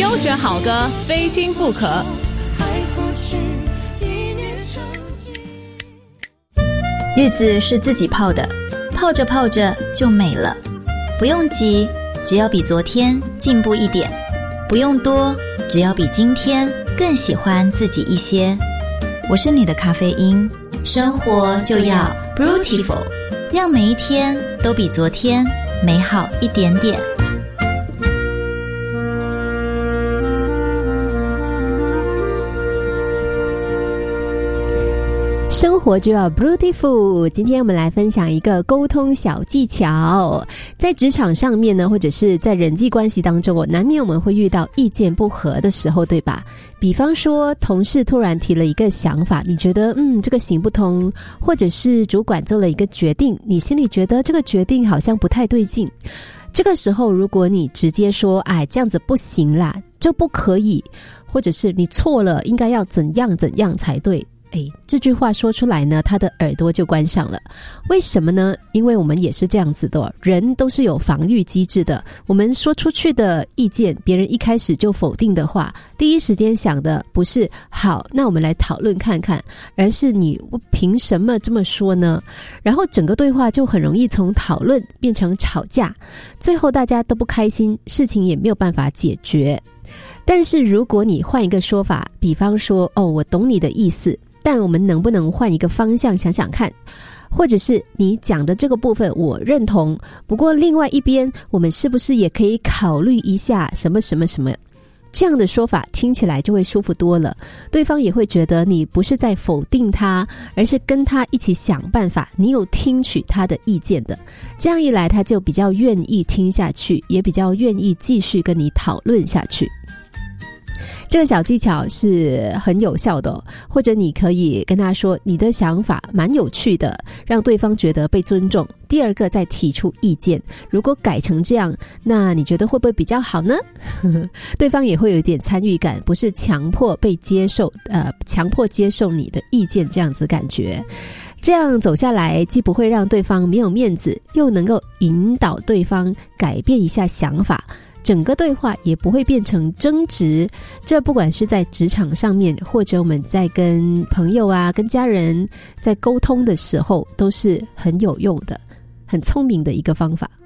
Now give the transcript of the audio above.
优选好歌，非听不可。 日子是自己泡的，泡着泡着就美了。不用急，只要比昨天进步一点；不用多，只要比今天更喜欢自己一些。我是你的咖啡因，生活就要 Brutiful， 让每一天都比昨天美好一点点。 生活就要 Beautiful。 今天我们来分享一个沟通小技巧。在职场上面呢，或者是在人际关系当中，难免我们会遇到意见不合的时候，对吧？比方说同事突然提了一个想法，你觉得这个行不通，或者是主管做了一个决定，你心里觉得这个决定好像不太对劲。这个时候如果你直接说这样子不行啦，就不可以，或者是你错了，应该要怎样怎样才对，这句话说出来呢，他的耳朵就关上了。为什么呢？因为我们也是这样子的，人都是有防御机制的。我们说出去的意见，别人一开始就否定的话，第一时间想的不是好，那我们来讨论看看，而是你凭什么这么说呢？然后整个对话就很容易从讨论变成吵架，最后大家都不开心，事情也没有办法解决。但是如果你换一个说法，比方说我懂你的意思，但我们能不能换一个方向想想看？或者是你讲的这个部分我认同，不过另外一边我们是不是也可以考虑一下什么什么什么？这样的说法听起来就会舒服多了，对方也会觉得你不是在否定他，而是跟他一起想办法，你有听取他的意见的。这样一来，他就比较愿意听下去，也比较愿意继续跟你讨论下去。这个小技巧是很有效的或者你可以跟他说你的想法蛮有趣的，让对方觉得被尊重，第二个再提出意见，如果改成这样，那你觉得会不会比较好呢？对方也会有一点参与感，不是强迫被接受强迫接受你的意见这样子感觉。这样走下来，既不会让对方没有面子，又能够引导对方改变一下想法，整个对话也不会变成争执。这不管是在职场上面，或者我们在跟朋友跟家人在沟通的时候，都是很有用的，很聪明的一个方法。